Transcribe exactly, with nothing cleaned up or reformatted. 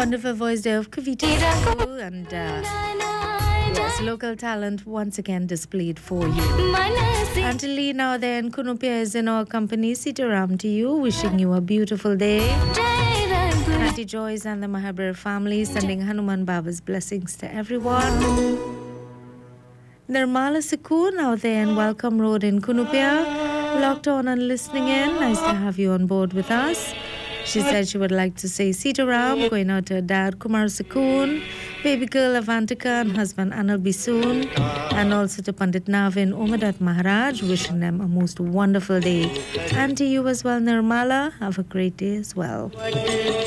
Wonderful voice there of Kavita and uh, yes, local talent once again displayed for you. Until now then, Kunupia is in our company. Sitaram to you, wishing you a beautiful day. Auntie Joyce and the Mahabir family sending Hanuman Baba's blessings to everyone. Nirmala Sukoon out there in Welcome Road in Kunupia, locked on and listening in. Nice to have you on board with us. She said she would like to say Sitaram, going out to her dad Kumar Sukoon, baby girl Avantika and husband Anil Bisoon, and also to Pandit Navin Umadat Maharaj, wishing them a most wonderful day. And to you as well, Nirmala, have a great day as well.